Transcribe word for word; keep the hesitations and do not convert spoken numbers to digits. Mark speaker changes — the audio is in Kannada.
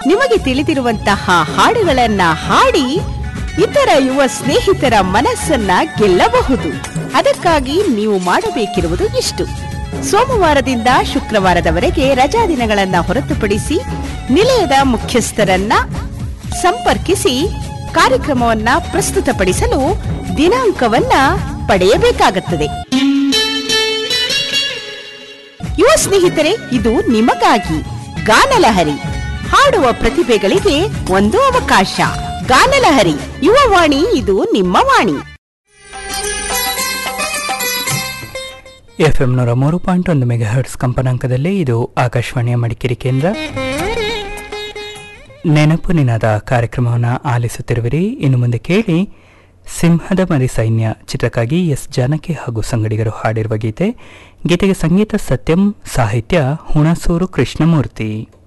Speaker 1: ನಿಮಗೆ ತಿಳಿದಿರುವಂತಹ ಹಾಡುಗಳನ್ನ ಹಾಡಿ ಇತರ ಯುವ ಸ್ನೇಹಿತರ ಮನಸ್ಸನ್ನ ಗೆಲ್ಲಬಹುದು. ಅದಕ್ಕಾಗಿ ನೀವು ಮಾಡಬೇಕಿರುವುದು ಇಷ್ಟು: ಸೋಮವಾರದಿಂದ ಶುಕ್ರವಾರದವರೆಗೆ ರಜಾ ದಿನಗಳನ್ನ ಹೊರತುಪಡಿಸಿ ನಿಲಯದ ಮುಖ್ಯಸ್ಥರನ್ನ ಸಂಪರ್ಕಿಸಿ ಕಾರ್ಯಕ್ರಮವನ್ನ ಪ್ರಸ್ತುತಪಡಿಸಲು ದಿನಾಂಕವನ್ನ ಪಡೆಯಬೇಕಾಗುತ್ತದೆ. ಯುವ ಸ್ನೇಹಿತರೆ, ಇದು ನಿಮಗಾಗಿ ಗಾನಲಹರಿ. ಹಾಡುವ ಪ್ರತಿಭೆಗಳಿಗೆ ಒಂದು ಅವಕಾಶ. ಗಾನಲಹರಿ ಯುವವಾಣಿ, ಇದು ನಿಮ್ಮ ವಾಣಿ.
Speaker 2: ಎಫ್ಎಂ ನೂರ ಮೂರು ಪಾಯಿಂಟ್ ಒಂದು ಮೆಗಾ ಹರ್ಟ್ಸ್ ಕಂಪನಾಂಕದಲ್ಲಿ ಇದು ಆಕಾಶವಾಣಿಯ ಮಡಿಕೇರಿ ಕೇಂದ್ರ. ನೆನಪು ನಿನಾದ ಕಾರ್ಯಕ್ರಮವನ್ನು ಆಲಿಸುತ್ತಿರುವಿರಿ. ಇನ್ನು ಮುಂದೆ ಕೇಳಿ ಸಿಂಹದ ಮರಿ ಸೈನ್ಯ ಚಿತ್ರಕ್ಕಾಗಿ ಎಸ್ ಜಾನಕಿ ಹಾಗೂ ಸಂಗಡಿಗರು ಹಾಡಿರುವ ಗೀತೆ. ಗೀತೆಗೆ ಸಂಗೀತ ಸತ್ಯಂ, ಸಾಹಿತ್ಯ ಹುಣಸೂರು ಕೃಷ್ಣಮೂರ್ತಿ.